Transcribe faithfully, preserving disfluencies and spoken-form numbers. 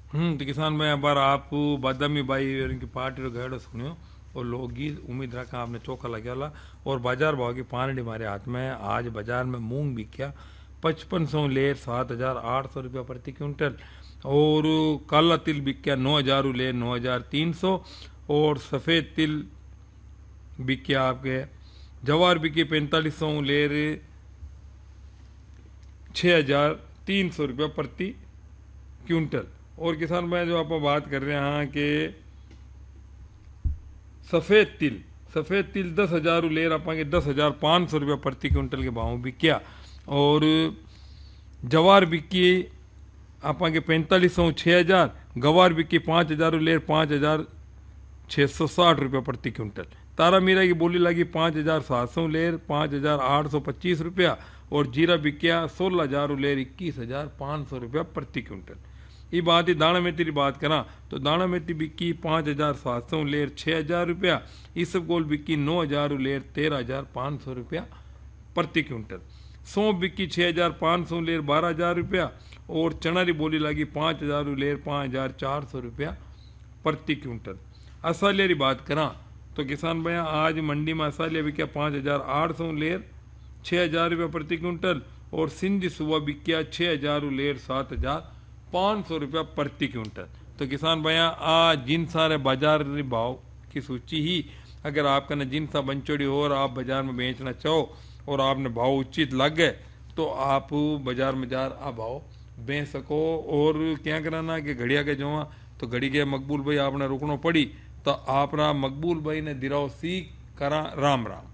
हम्म तो किसान में बार आप बादामी बाई और इनकी पार्टी रो गहड़ो सुनियो और लोकगीत उम्मीद रखा आपने चौका लगा। और बाजार भाव की पानडी हमारे हाथ में है। आज बाजार में मूंग बिक्या पचपन सौ लेर सात हजार आठ सौ रुपया प्रति क्विंटल। और काला तिल बिक्या नौ हजार लेर नौ हजार तीन सौ। और सफ़ेद तिल बिक्या आपके जवार बिकी पैंतालीस सौ लेर छः हजार तीन सौ रुपया प्रति क्विंटल। और किसान भाई जो आप बात कर रहे हैं कि सफ़ेद तिल सफ़ेद तिल दस हजार लेर आपांगे दस हजार पाँच सौ रुपया प्रति क्विंटल के भाव बिक्या। और जवार बिकी आपांगे पैंतालीस सौ छः हजार। गवार बिकी पाँच हजार लेर पाँच हजार छः सौ साठ रुपया प्रति क्विंटल। तारा मीरा की बोली लगी पाँच हजार सात सौ लेर पाँच हजार आठ सौ पच्चीस रुपया। और जीरा बिकिया सोलह हजार लेर इक्कीस हजार पाँच सौ रुपया प्रति क्विंटल। ये बात ही दाना मेथी की बात करा तो दाना मेथी बिकी पाँच हजार सात सौ लेर छः हजार रुपया। इसबगोल बिकी नौ हजार लेर तेरह हजार पाँच सौ रुपया प्रति क्विंटल। सौंफ बिकी छः हजार पाँच सौ लेर बारह हजार रुपया। और चना की बोली लगी पाँच हजार लेर पाँच हजार चार सौ रुपया प्रति क्विंटल। असालिया की बात करा तो किसान भैया आज मंडी में असालिया बिकिया पाँच हजार आठ सौ लेर छः हजार रुपया प्रति क्विंटल। और सिंधी सुबह बिकिया छः हजार लेर सात हजार पाँच सौ रुपया प्रति क्विंटल। तो किसान भैया आज जिन सारे बाजार भाव की सूची ही अगर आपका न जिन सा बंचोड़ी हो और आप बाजार में बेचना चाहो और आपने भाव उचित लग गए तो आप बाजार में जार आ भाव बेच सको। और क्या कराना कि घड़िया के जो तो घड़ी के मकबूल भाई आपने रुकनो पड़ी तो आपना मकबूल भाई ने दिराओ सीख करा राम राम।